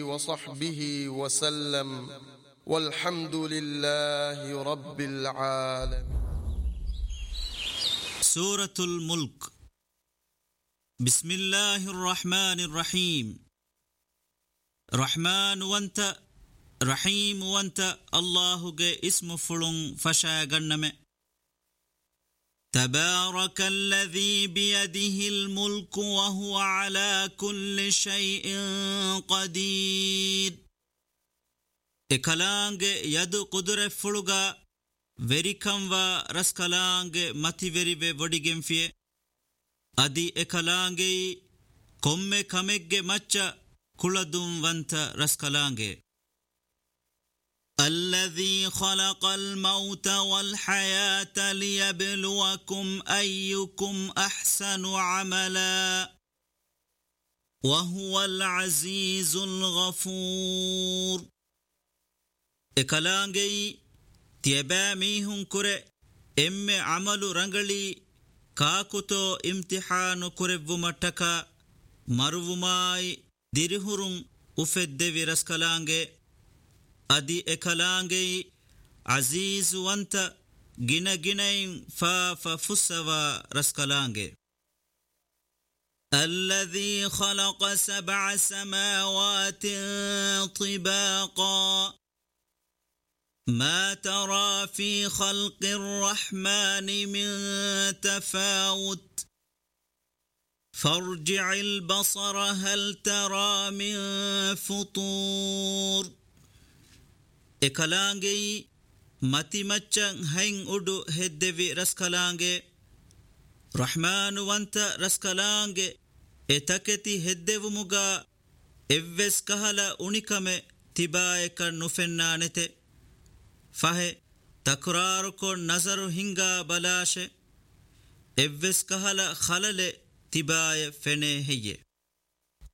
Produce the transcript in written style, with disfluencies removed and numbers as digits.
وصحبه وسلم والحمد لله رب العالمين. سورة الملك. بسم الله الرحمن الرحيم. رحمن وانت رحيم وانت الله جي اسم فلون فشا جنم. تبارك الذي بيده الملك وهو على كل شيء قدير. اكلانگ يد قدر فلوغا ويريكم و رسكلانگ متي ويري وڈيگم فيه. ادي اكلانگ كومه كمگge مچ كلدم وانت رسكلانگ. الذي خلق الموت والحياة ليبلوكم أيكم أحسن عملا وهو العزيز الغفور. اكلانگي تيباميهم كره ام عمل رنگلي كاكوتو امتحان كره ومتكا مروماي ديرهرون افد ورسكلانگي. ادي اكلانگي عزيز وانت گنا گنين ففسوا رسكلانگي. الذي خلق 7 سماوات طباقا ما ترى في خلق الرحمن من تفاوت فارجع البصر هل ترى من فطور. اكلانگي متي مچن هين اودو هدوي رسكلانگي. رحمن وانت رسكلانگي اتكتي هدو مغا اوس كهلا اونيكمه تبايك نفنانته فه تكراركو نظر هنگا بلاشه اوس كهلا خلل تباي فنه هي.